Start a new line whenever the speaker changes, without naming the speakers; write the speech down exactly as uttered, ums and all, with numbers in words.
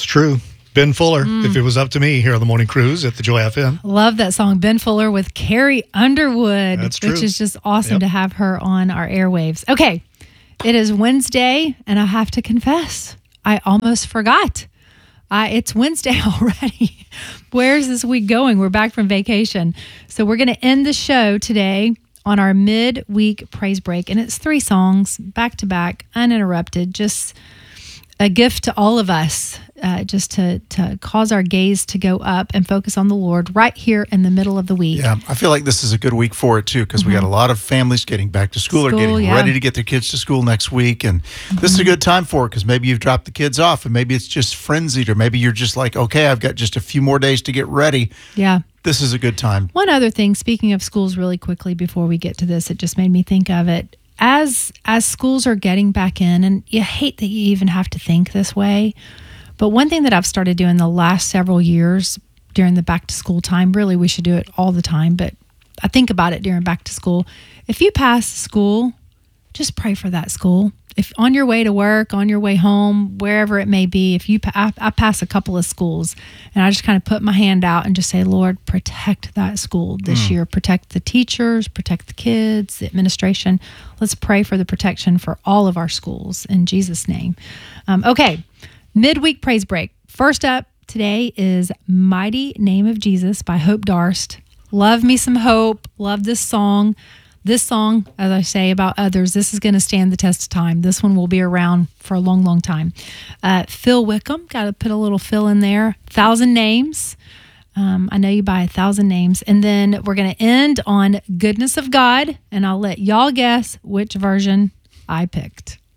true. Ben Fuller, mm. if it was up to me here on the Morning Cruise at the Joy F M.
Love that song, Ben Fuller with Carrie Underwood,
That's true.
Which is just awesome
yep.
to have her on our airwaves. Okay, it is Wednesday, and I have to confess, I almost forgot. Uh, it's Wednesday already. Where's this week going? We're back from vacation. So we're going to end the show today on our mid-week praise break, and it's three songs, back-to-back, uninterrupted, just a gift to all of us, uh, just to, to cause our gaze to go up and focus on the Lord right here in the middle of the week.
Yeah, I feel like this is a good week for it, too, because mm-hmm. we got a lot of families getting back to school,
school
or getting
yeah.
ready to get their kids to school next week, and mm-hmm. this is a good time for it, because maybe you've dropped the kids off, and maybe it's just frenzied, or maybe you're just like, okay, I've got just a few more days to get ready.
Yeah.
This is a good time.
One other thing, speaking of schools really quickly before we get to this, it just made me think of it. As as schools are getting back in, and you hate that you even have to think this way, but one thing that I've started doing the last several years during the back to school time, really we should do it all the time, but I think about it during back to school. If you pass school, just pray for that school. If on your way to work, on your way home, wherever it may be, if you, I, I pass a couple of schools, and I just kind of put my hand out and just say, Lord, protect that school this mm. year. Protect the teachers, protect the kids, the administration. Let's pray for the protection for all of our schools in Jesus' name. Um, okay, midweek praise break. First up today is Mighty Name of Jesus by Hope Darst. Love me some Hope. Love this song. This song, as I say about others, this is going to stand the test of time. This one will be around for a long, long time. Uh, Phil Wickham, got to put a little Phil in there. Thousand Names. Um, I know you by a thousand names. And then we're going to end on Goodness of God, and I'll let y'all guess which version I picked.